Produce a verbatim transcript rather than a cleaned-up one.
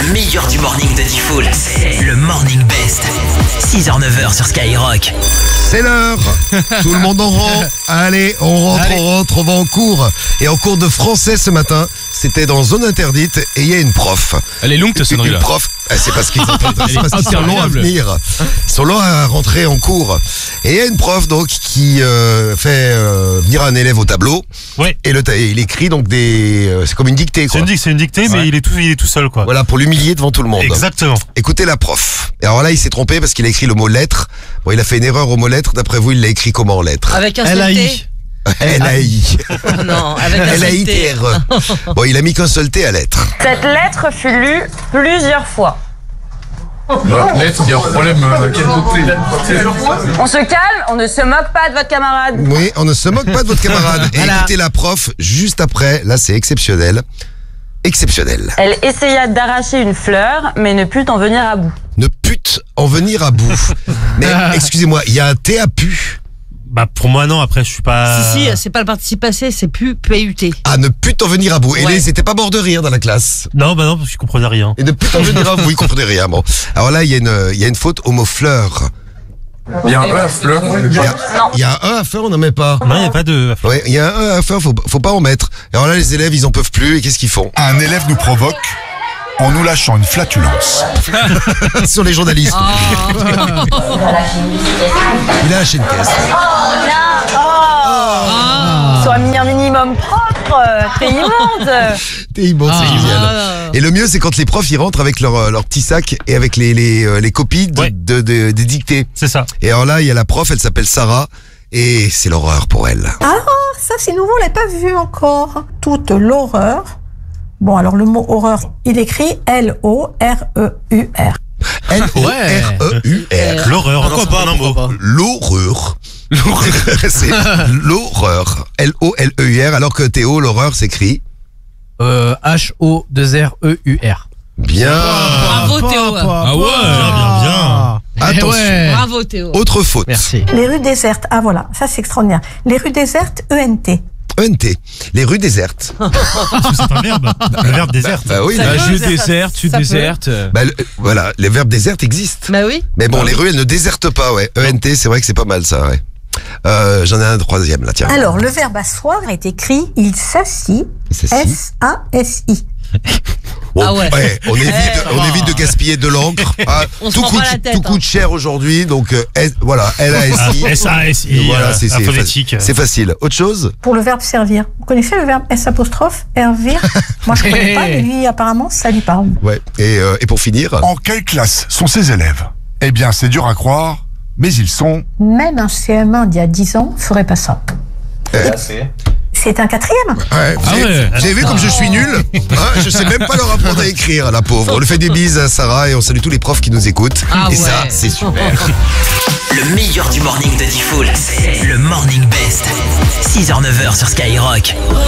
Le meilleur du morning de Diffoul, c'est le Morning Best. six heures neuf heures sur Skyrock. C'est l'heure. Tout le monde en rang. Allez, on rentre, Allez. on rentre, on va en cours. Et en cours de français ce matin, c'était dans zone interdite et il y a une prof. Elle est longue ta sonnerie Une là. prof. Ah, c'est parce qu'ils Elle c'est est parce qu'ils sont longs à interminable. venir. Ils sont longs à rentrer en cours. Et il y a une prof donc qui euh, fait euh, venir un élève au tableau. Ouais. Et le ta- et il écrit donc des. euh, c'est comme une dictée C'est quoi. une, dic- c'est une dictée, mais Ouais. il est tout, il est tout seul, quoi. Voilà, pour l'humilier devant tout le monde. Exactement. Écoutez la prof. Et alors là, il s'est trompé parce qu'il a écrit le mot lettre. Bon, il a fait une erreur au mot lettre. D'après vous, il l'a écrit comment en lettre? Avec un seul T. L A I. Oh non, avec un L A seul I T T. R E. Bon, il a mis qu'un seul T à lettre. Cette lettre fut lue plusieurs fois. Lettre, il y a un problème. euh, quel côté On se calme, on ne se moque pas de votre camarade. Oui, on ne se moque pas de votre camarade. Et Voilà. écoutez la prof juste après. Là, c'est exceptionnel. Exceptionnel. Elle essaya d'arracher une fleur, mais ne put en venir à bout. Ne pute en venir à bout. Mais excusez-moi, il y a un T à pu. Bah, pour moi, non, après, je suis pas. Si, si, c'est pas le participe passé, c'est plus P U T. Ah, ne pute en venir à bout. Et Ouais. ils étaient pas morts de rire dans la classe. Non, bah non, parce que je comprenais rien. Et ne pute en venir à bout, ils comprenaient rien. Bon. Alors là, il y a une, il y a une faute au mot fleur. Il y a un E à fleur. Il y a, il y a un E à faire, on n'en met pas. Non, il n'y a pas de. Ouais, il y a un E à faire, faut, faut pas en mettre. Et alors là, les élèves, ils en peuvent plus. Et qu'est-ce qu'ils font? Un élève nous provoque en nous lâchant une flatulence. Sur les journalistes. Il a lâché une caisse. Soit mis un minimum propre, euh, t'es immonde. Et ils montent, c'est Ah. génial. Ah. Et le mieux, c'est quand les profs, ils rentrent avec leur, euh, leur petit sac et avec les, les, euh, les copies de, Ouais. de- de- des dictées. C'est ça. Et alors là, il y a la prof, elle s'appelle Sarah. Et c'est l'horreur pour elle. Ça, c'est nouveau, on l'a pas vu encore. Toute l'horreur. Bon, alors le mot horreur, il écrit L O R E U R. L O R E U R. L'horreur. Pourquoi pas, un mot. L'horreur. C'est l'horreur. L O L E U R. Alors que Théo, l'horreur s'écrit Euh, H O deux R E U R. bien. Bravo Théo. Ah ouais. Bien, bien, bien. Attention. ouais. Bravo Théo. Autre faute. Merci. Les rues désertes. Ah voilà, ça c'est extraordinaire. Les rues désertes, E N T. E N T. Les rues désertes. Parce que c'est un verbe. Le verbe déserte. Bah oui. Ça bah, peut, je ça- déserte, tu ça peut. désertes. euh. bah, le- voilà, les verbes désertes existent. Bah oui. Mais bon, les rues, elles ne désertent pas, ouais. E N T, c'est vrai que c'est pas mal, ça, ouais. Euh, j'en ai un troisième, là, tiens. Alors, le verbe asseoir est écrit il s'assit. Il s'assit. S A S I. Bon, Ah ouais. on évite, Eh, on évite de gaspiller de l'encre. Ah, On se tout prend coûte, pas la tête, tout hein. coûte cher aujourd'hui, donc euh, S- voilà, L A S I. S A S I. Voilà, c'est la c'est phonétique. fa- c'est facile. Autre chose? Pour le verbe servir. Vous connaissez le verbe S apostrophe, servir? Moi, je connais pas, mais lui, apparemment, ça lui parle. Ouais. Et, euh, et pour finir, En quelle classe sont ces élèves? Eh bien, c'est dur à croire, mais ils sont... Même un C M un d'il y a dix ans ferait pas ça. C'est un quatrième. ouais, vous, Ah avez, ouais. vous avez vu comme je suis nul, hein? Je sais même pas leur apprendre à écrire, la pauvre. On lui fait des bises à Sarah et on salue tous les profs qui nous écoutent. Ah et ça, ouais. c'est super. Le meilleur du morning de Diffoul, c'est le Morning Best. six heures neuf heures sur Skyrock.